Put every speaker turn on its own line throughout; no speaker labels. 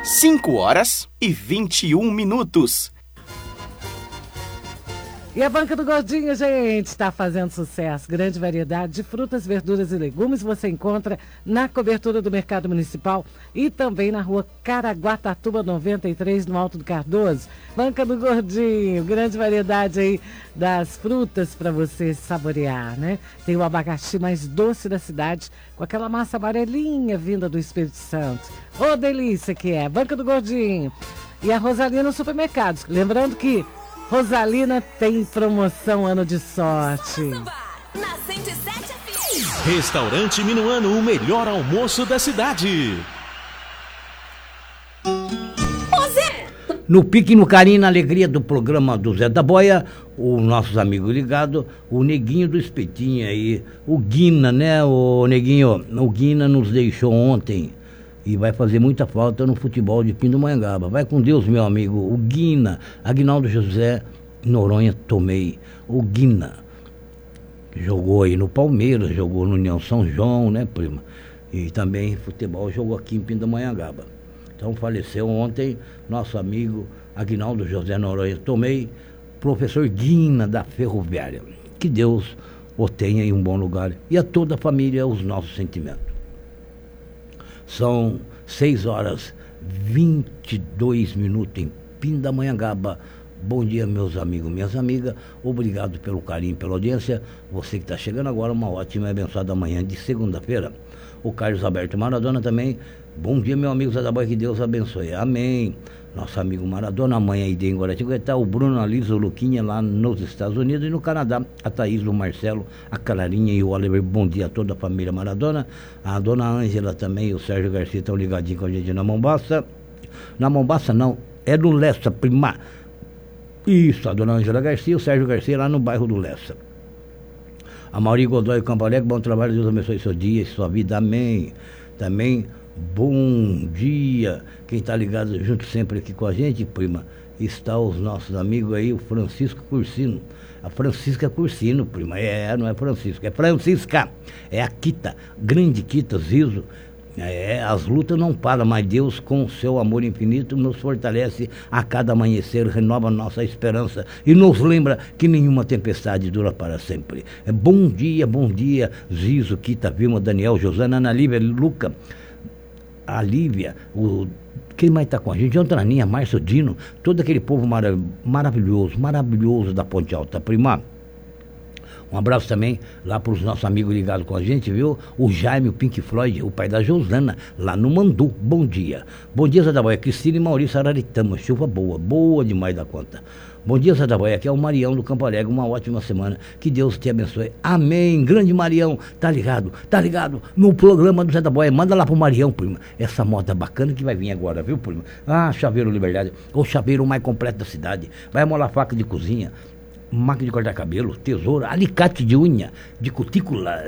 5h21.
E a Banca do Gordinho, gente, está fazendo sucesso. Grande variedade de frutas, verduras e legumes você encontra na cobertura do Mercado Municipal e também na rua Caraguatatuba 93, no Alto do Cardoso. Banca do Gordinho, grande variedade aí das frutas para você saborear, né? Tem o abacaxi mais doce da cidade, com aquela massa amarelinha vinda do Espírito Santo. Ô, delícia que é! Banca do Gordinho. E a Rosalina Supermercados. Lembrando que Rosalina tem promoção Ano de Sorte.
Na 107 FM.
Restaurante Minuano, o melhor almoço da cidade.
No pique, no carinho, na alegria do programa do Zé da Boia, os nossos amigos ligados, o Neguinho do Espetinho aí, o Guina, né, o Neguinho? O Guina nos deixou ontem e vai fazer muita falta no futebol de Pindamonhangaba. Vai com Deus, meu amigo. O Guina, Aguinaldo José Noronha Tomei. O Guina jogou aí no Palmeiras, jogou no União São João, né, prima? E também futebol jogou aqui em Pindamonhangaba. Então faleceu ontem nosso amigo Aguinaldo José Noronha Tomei, professor Guina da Ferroviária. Que Deus o tenha em um bom lugar. E a toda a família, os nossos sentimentos. São 6h22 em Pindamonhangaba. Bom dia, meus amigos, minhas amigas. Obrigado pelo carinho, pela audiência. Você que está chegando agora, uma ótima e abençoada manhã de segunda-feira. O Carlos Alberto Maradona também. Bom dia, meu amigo Zé da Boia, que Deus abençoe. Amém. Nosso amigo Maradona, a mãe aí de Guaratinguetá, o Bruno, a Lisa, o Luquinha lá nos Estados Unidos e no Canadá, a Thaís, o Marcelo, a Clarinha e o Oliver. Bom dia a toda a família Maradona. A dona Ângela também e o Sérgio Garcia estão ligadinhos com a gente na Mombaça. Na Mombaça não, é no Lessa, prima. Isso, a dona Ângela Garcia e o Sérgio Garcia lá no bairro do Lessa. A Mauri Godoy, Campo Alegre, bom trabalho, Deus abençoe seu dia e sua vida, amém. Também, bom dia, quem está ligado junto sempre aqui com a gente, prima, está os nossos amigos aí, o Francisco Cursino, a Francisca Cursino, prima, não é Francisco, é Francisca, é a Quita, grande Quita, Zizo. As lutas não param, mas Deus, com o seu amor infinito, nos fortalece a cada amanhecer, renova nossa esperança e nos lembra que nenhuma tempestade dura para sempre. Bom dia, Zizo, Quita, Vilma, Daniel, Josana, Ana Lívia, Luca, a Lívia, quem mais está com a gente? Antraninha, Márcio, Dino, todo aquele povo maravilhoso da Ponte Alta, prima. Um abraço também lá para os nossos amigos ligados com a gente, viu? O Jaime, o Pink Floyd, o pai da Josana, lá no Mandu. Bom dia. Bom dia, Zé da Boia. Cristina e Maurício Araritama. Chuva boa demais da conta. Bom dia, Zé da Boia. Aqui é o Marião do Campo Alegre. Uma ótima semana. Que Deus te abençoe. Amém. Grande Marião. Tá ligado no programa do Zé da Boia. Manda lá pro Marião, prima. Essa moda bacana que vai vir agora, viu, prima? Ah, chaveiro Liberdade. O chaveiro mais completo da cidade. Vai amolar faca de cozinha, máquina de cortar cabelo, tesoura, alicate de unha, de cutícula,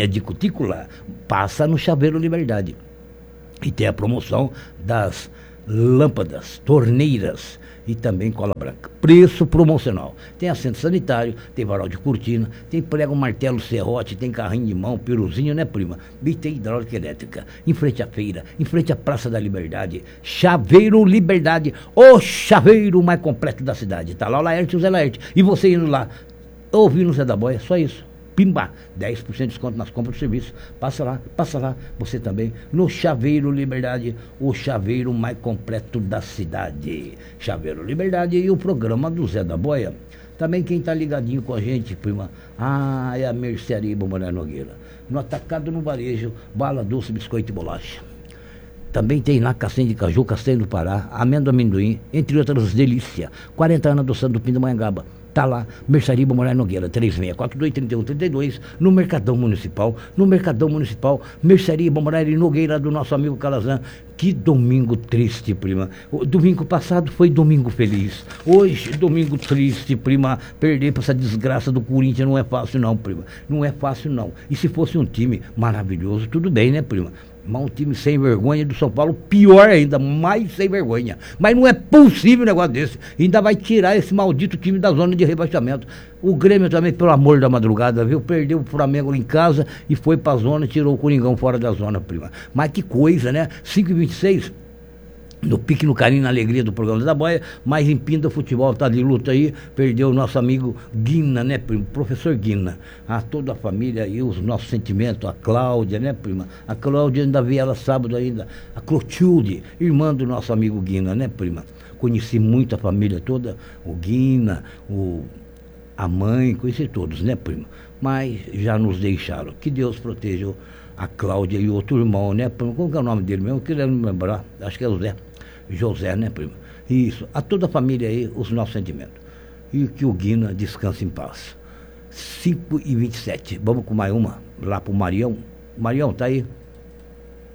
passa no Chaveiro Liberdade. E tem a promoção das lâmpadas, torneiras e também cola branca. Preço promocional. Tem assento sanitário, tem varal de cortina, tem prego, martelo, serrote, tem carrinho de mão, piruzinho, né, prima? E tem hidráulica elétrica. Em frente à feira, em frente à Praça da Liberdade, Chaveiro Liberdade, o chaveiro mais completo da cidade. Tá lá o Laerte e o Zé Laerte. E você indo lá, ouvindo o Zé da Boia, só isso. Pimba, 10% de desconto nas compras do serviço. Passa lá, você também, no Chaveiro Liberdade, o chaveiro mais completo da cidade. Chaveiro Liberdade e o programa do Zé da Boia. Também quem tá ligadinho com a gente, prima, é a Mercearia Bomboné Nogueira. No atacado, no varejo, bala, doce, biscoito e bolacha. Também tem lá castanha de caju, castanha do Pará, amêndoa, amendoim, entre outras delícias. 40 anos do Santo Pindamonhangaba. Tá lá, Mercearia Bomboné Nogueira, 3642-3132, no Mercadão Municipal. Mercearia Bomboné Nogueira, do nosso amigo Calazan. Que domingo triste, prima. O domingo passado foi domingo feliz. Hoje, domingo triste, prima. Perder para essa desgraça do Corinthians não é fácil não, prima. Não é fácil não. E se fosse um time maravilhoso, tudo bem, né, prima? Mas um time sem vergonha do São Paulo, pior ainda, mais sem vergonha. Mas não é possível um negócio desse. Ainda vai tirar esse maldito time da zona de rebaixamento. O Grêmio também, pelo amor da madrugada, viu? Perdeu o Flamengo em casa e foi pra zona, tirou o Coringão fora da zona, prima. Mas que coisa, né? 5h26. no pique, no carinho, na alegria do programa da Boia, mas em Pinda o futebol tá de luta aí, perdeu o nosso amigo Guina, né, primo? Professor Guina. A toda a família e os nossos sentimentos, a Cláudia, né, prima? A Cláudia ainda vi ela sábado ainda, a Clotilde, irmã do nosso amigo Guina, né, prima? Conheci muito a família toda, o Guina, a mãe, conheci todos, né, prima? Mas já nos deixaram. Que Deus proteja a Cláudia e o outro irmão, né, prima? Como que é o nome dele mesmo? Eu queria me lembrar, acho que é o José, né, primo? Isso, a toda a família aí, os nossos sentimentos. E que o Guina descanse em paz. 5h27, vamos com mais uma, lá pro Marião. Marião, tá aí?